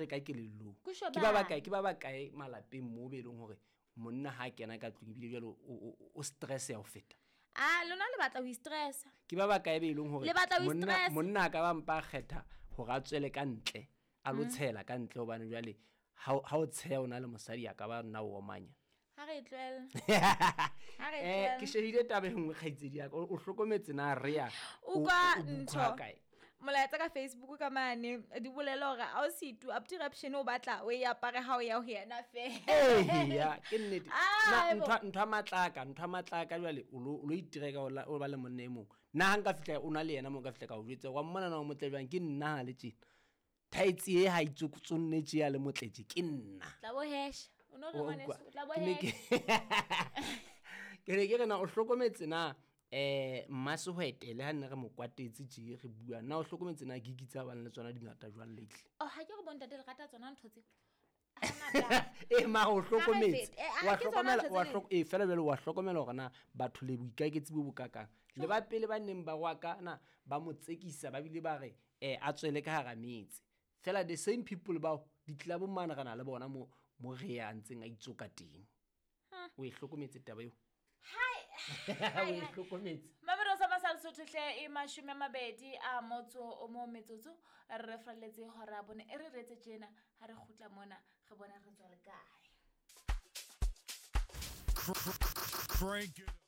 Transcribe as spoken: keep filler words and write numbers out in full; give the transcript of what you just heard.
re ka kelelong ke ba ba kae ke ba ba kae malapeng mo be leng hore monna ha kena ka tlung bile jalo o stress ya ho feta ah lona le batla ho stress ke ba ba kae be leng hore monna monna ka ba mpa kgetha ho ga tswele ka ntle a lo tshela ka ntle hobane jwale ha ha o tsheya ona le mosadi ya ka ba nna o omanya ha re tlwela ha re tlwela eh ke shehile tabe ngwe kgaitsedi ya o hlokometse na re ya o ka ntho molaetsa ka Facebook ka mane di bolela hore a o situ up disruption o batla o ya pare ha o ya ho yena fe eh ya ke nnete na ntwa ntwa matlaka ntwa matlaka jwale o lo itireka o ba le monemo na hanga fitla o na le yena mo ka fitla ka o jwetse wa mmona na o motlebang ke nna le tjena thaitsi e ha itsukutsonnetse ya le motletse ke nna tla bo hash o no re ngwaneso tla bo hash ke re ke rena o hlokometse na eh Mmasehwete le ha nna re mo kwatetse tje re bua na o hlokometse na gigitsa bana le tsona dingata jwang lately oh ha ke re bontate le rata tsona ntho tse eh ma o hlokometse wa hlokomela wa hloko e fela bele wa hlokomela hore na batho le boikaketse bo bokakang le ba pele ba neng ba waka na ba mo tsekisa ba bile ba re eh a tswele ka hara metse fela the same people ba di tla bo mana kana le bona mo mo re ya ntseng a itsoka teng o e hlokometse taba eo hai o hlokometse mamero sa masal sothle e mashome mabedi a motso o mo metsotso re freletse hora bone e re retse tjena ha re khutla mona re bona re tswa le kae.